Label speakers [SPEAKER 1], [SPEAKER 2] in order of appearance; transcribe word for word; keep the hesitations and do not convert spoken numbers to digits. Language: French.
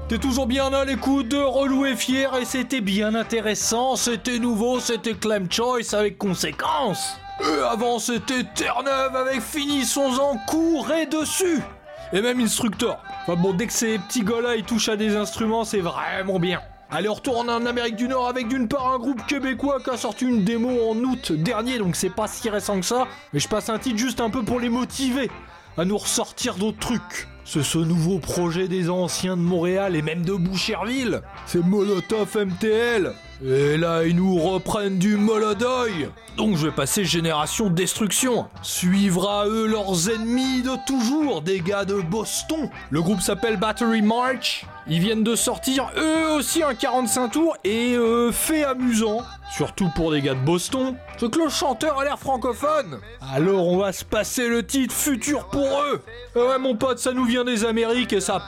[SPEAKER 1] T'es toujours bien à l'écoute de Relou et Fier et c'était bien intéressant, c'était nouveau, c'était Clem Choice avec Conséquences. Et avant c'était Terre-Neuve avec Finissons-en, courez dessus. Et même Instructor. Enfin bon, dès que ces petits gars-là ils touchent à des instruments, c'est vraiment bien. Allez, on retourne en Amérique du Nord avec d'une part un groupe québécois qui a sorti une démo en août dernier, donc c'est pas si récent que ça, mais je passe un titre juste un peu pour les motiver à nous ressortir d'autres trucs. C'est ce nouveau projet des anciens de Montréal et même de Boucherville. C'est Molotov M T L. Et là, ils nous reprennent du Molodoy. Donc je vais passer Génération Destruction. Suivra eux leurs ennemis de toujours, des gars de Boston. Le groupe s'appelle Battery March. Ils viennent de sortir eux aussi un quarante-cinq tours et euh, fait amusant. Surtout pour des gars de Boston. C'est que le chanteur a l'air francophone. Alors on va se passer le titre Futur pour eux. Ouais mon pote, ça nous vient des Amériques et ça